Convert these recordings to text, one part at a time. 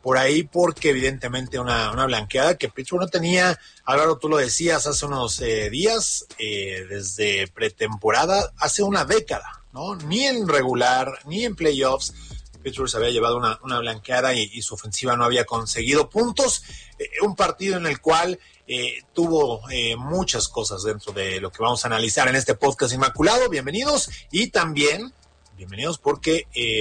por ahí porque evidentemente una blanqueada que Pittsburgh no tenía. Álvaro, tú lo decías hace unos días, desde pretemporada, hace una década, ¿no? Ni en regular, ni en playoffs, Pittsburgh se había llevado una blanqueada y su ofensiva no había conseguido puntos. Un partido en el cual tuvo muchas cosas dentro de lo que vamos a analizar en este podcast Inmaculado. Bienvenidos y también bienvenidos porque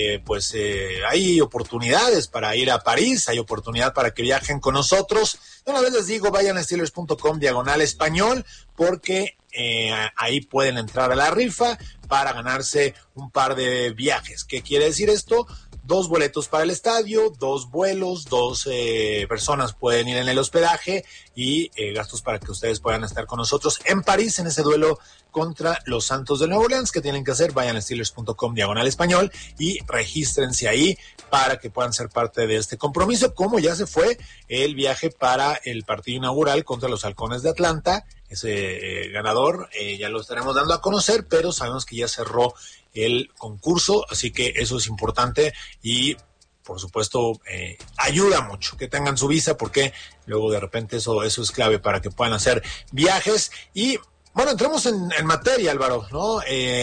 hay oportunidades para ir a París, hay oportunidad para que viajen con nosotros. De una vez les digo, vayan a Steelers.com/español porque ahí pueden entrar a la rifa para ganarse un par de viajes. ¿Qué quiere decir esto? 2 boletos para el estadio, 2 vuelos, 2 personas pueden ir en el hospedaje y gastos para que ustedes puedan estar con nosotros en París en ese duelo contra los Santos de Nueva Orleans. ¿Qué tienen que hacer? Vayan a Steelers.com/español y regístrense ahí para que puedan ser parte de este compromiso, como ya se fue el viaje para el partido inaugural contra los Halcones de Atlanta. Ese ganador ya lo estaremos dando a conocer, pero sabemos que ya cerró el concurso, así que eso es importante y por supuesto ayuda mucho que tengan su visa, porque luego de repente eso es clave para que puedan hacer viajes. Y bueno, entremos en materia, Álvaro, ¿no?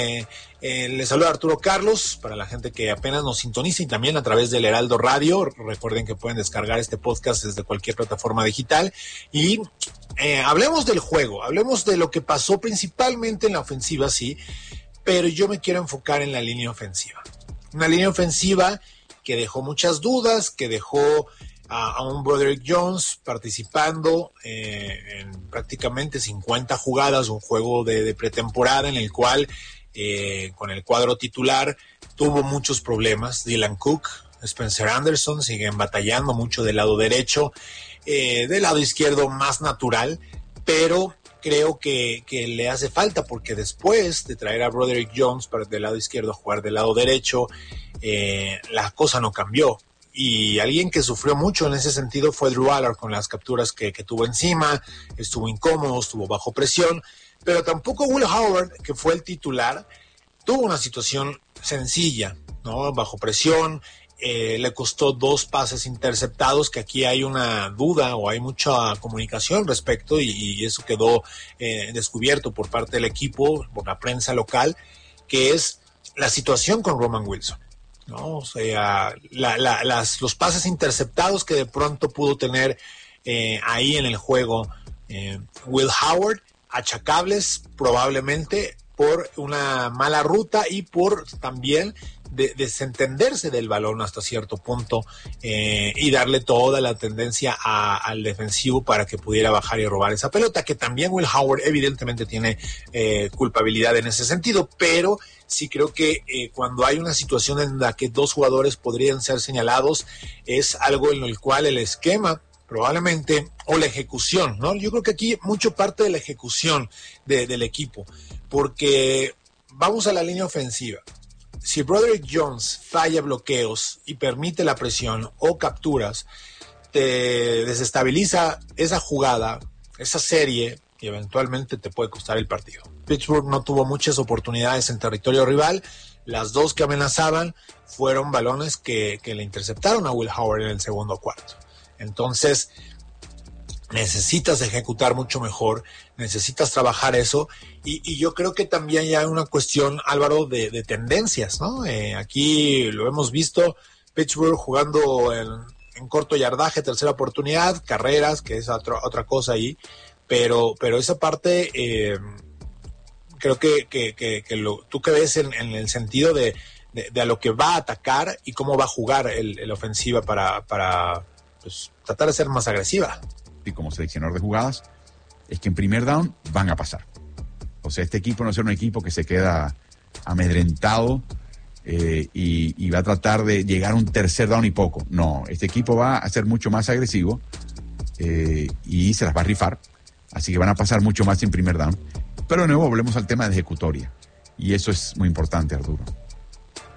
Les saluda Arturo Carlos, para la gente que apenas nos sintoniza y también a través del Heraldo Radio. Recuerden que pueden descargar este podcast desde cualquier plataforma digital y hablemos del juego, hablemos de lo que pasó principalmente en la ofensiva, sí, pero yo me quiero enfocar en la línea ofensiva. Una línea ofensiva que dejó muchas dudas, que dejó a un Broderick Jones participando en prácticamente 50 jugadas, un juego de pretemporada en el cual con el cuadro titular tuvo muchos problemas. Dylan Cook, Spencer Anderson siguen batallando mucho del lado derecho, del lado izquierdo más natural, pero creo que le hace falta, porque después de traer a Broderick Jones para del lado izquierdo a jugar del lado derecho, la cosa no cambió. Y alguien que sufrió mucho en ese sentido fue Drew Allard, con las capturas que tuvo encima, estuvo incómodo, estuvo bajo presión, pero tampoco Will Howard, que fue el titular, tuvo una situación sencilla, ¿no? Bajo presión, le costó 2 pases interceptados, que aquí hay una duda o hay mucha comunicación respecto y eso quedó descubierto por parte del equipo, por la prensa local, que es la situación con Roman Wilson, ¿no? O sea, los pases interceptados que de pronto pudo tener ahí en el juego Will Howard, achacables probablemente por una mala ruta y por también desentenderse del balón hasta cierto punto y darle toda la tendencia al defensivo para que pudiera bajar y robar esa pelota, que también Will Howard evidentemente tiene culpabilidad en ese sentido, pero sí creo que cuando hay una situación en la que 2 jugadores podrían ser señalados, es algo en el cual el esquema probablemente, o la ejecución, ¿no? Yo creo que aquí mucho parte de la ejecución del equipo, porque vamos a la línea ofensiva. Si Broderick Jones falla bloqueos y permite la presión o capturas, te desestabiliza esa jugada, esa serie, y eventualmente te puede costar el partido. Pittsburgh no tuvo muchas oportunidades en territorio rival. Las 2 que amenazaban fueron balones que le interceptaron a Will Howard en el segundo cuarto. Entonces, necesitas ejecutar mucho mejor, necesitas trabajar eso, y yo creo que también ya hay una cuestión, Álvaro, de tendencias, ¿no? Aquí lo hemos visto, Pittsburgh jugando en corto yardaje, tercera oportunidad, carreras, que es otra cosa ahí, pero esa parte creo que tú que ves en el sentido de a lo que va a atacar y cómo va a jugar la ofensiva para pues, tratar de ser más agresiva. Y como seleccionador de jugadas, es que en primer down van a pasar. O sea, este equipo no es un equipo que se queda amedrentado y va a tratar de llegar a un tercer down y poco. No, este equipo va a ser mucho más agresivo y se las va a rifar. Así que van a pasar mucho más en primer down. Pero de nuevo volvemos al tema de ejecutoria. Y eso es muy importante, Arturo.